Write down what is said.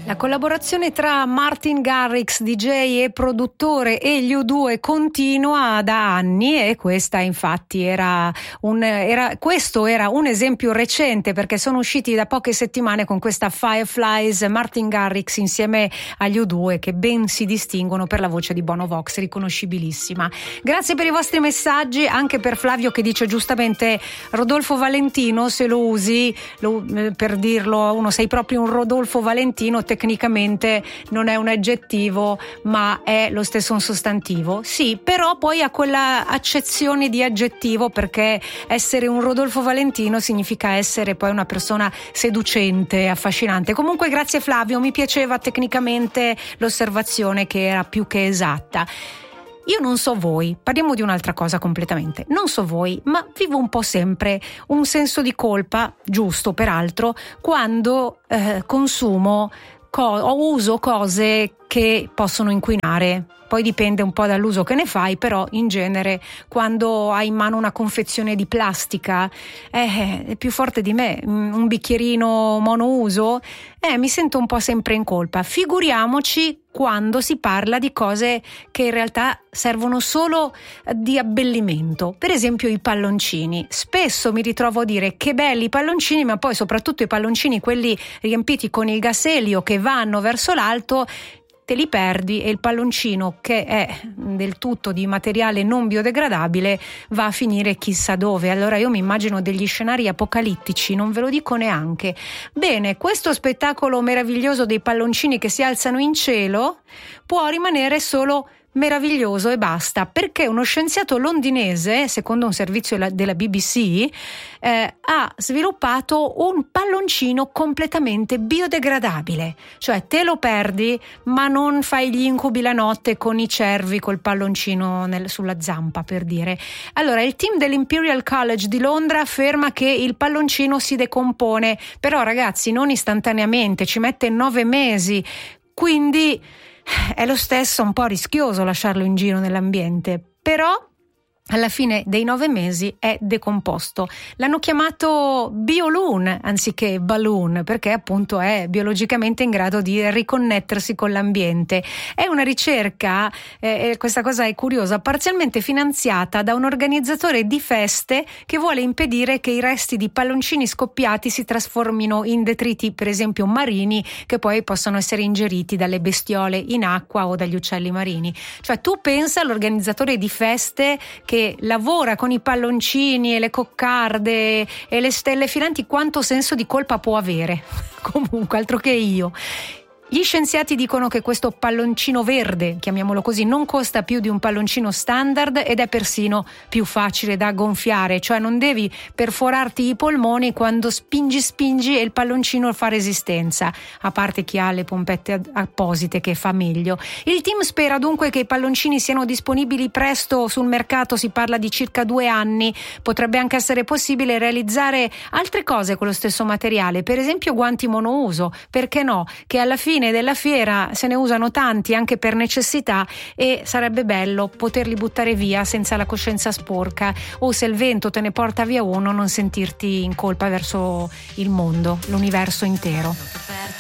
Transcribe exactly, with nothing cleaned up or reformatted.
La collaborazione tra Martin Garrix, D J e produttore, e gli U due continua da anni, e questa infatti era un, era, questo era un esempio recente, perché sono usciti da poche settimane con questa Fireflies, Martin Garrix insieme agli U due, che ben si distinguono per la voce di Bono Vox, riconoscibilissima. Grazie per i vostri messaggi, anche per Flavio che dice giustamente Rodolfo Valentino, se lo usi lo, per dirlo uno, sei proprio un Rodolfo Valentino, tecnicamente non è un aggettivo ma è lo stesso un sostantivo, sì, però poi ha quella accezione di aggettivo, perché essere un Rodolfo Valentino significa essere poi una persona seducente, affascinante. Comunque grazie Flavio, mi piaceva tecnicamente l'osservazione, che era più che esatta. Io non so voi, parliamo di un'altra cosa completamente, non so voi, ma vivo un po' sempre un senso di colpa, giusto peraltro, quando eh, consumo co- o uso cose che possono inquinare. Poi dipende un po' dall'uso che ne fai, però in genere quando hai in mano una confezione di plastica eh, è più forte di me, un bicchierino monouso, eh, mi sento un po' sempre in colpa. Figuriamoci quando si parla di cose che in realtà servono solo di abbellimento, per esempio i palloncini. Spesso mi ritrovo a dire che belli i palloncini, ma poi soprattutto i palloncini, quelli riempiti con il gas elio che vanno verso l'alto, te li perdi e il palloncino, che è del tutto di materiale non biodegradabile, va a finire chissà dove. Allora io mi immagino degli scenari apocalittici, non ve lo dico neanche. Bene, questo spettacolo meraviglioso dei palloncini che si alzano in cielo può rimanere solo meraviglioso e basta, perché uno scienziato londinese, secondo un servizio della B B C, eh, ha sviluppato un palloncino completamente biodegradabile, cioè te lo perdi ma non fai gli incubi la notte con i cervi col palloncino nel, sulla zampa, per dire. Allora il team dell'Imperial College di Londra afferma che il palloncino si decompone, però ragazzi non istantaneamente, ci mette nove mesi, quindi è lo stesso un po' rischioso lasciarlo in giro nell'ambiente, però alla fine dei nove mesi è decomposto. L'hanno chiamato Bioloon anziché Balloon, perché appunto è biologicamente in grado di riconnettersi con l'ambiente. È una ricerca, eh, questa cosa è curiosa, parzialmente finanziata da un organizzatore di feste che vuole impedire che i resti di palloncini scoppiati si trasformino in detriti, per esempio marini, che poi possono essere ingeriti dalle bestiole in acqua o dagli uccelli marini. Cioè tu pensa all'organizzatore di feste che che lavora con i palloncini e le coccarde e le stelle filanti, quanto senso di colpa può avere? Comunque, altro che io. Gli scienziati dicono che questo palloncino verde, chiamiamolo così, non costa più di un palloncino standard ed è persino più facile da gonfiare, cioè non devi perforarti i polmoni quando spingi spingi e il palloncino fa resistenza, a parte chi ha le pompette apposite che fa meglio. Il team spera dunque che i palloncini siano disponibili presto sul mercato, si parla di circa due anni. Potrebbe anche essere possibile realizzare altre cose con lo stesso materiale, per esempio guanti monouso, perché no, che alla fine della fiera se ne usano tanti anche per necessità, e sarebbe bello poterli buttare via senza la coscienza sporca, o se il vento te ne porta via uno non sentirti in colpa verso il mondo, l'universo intero.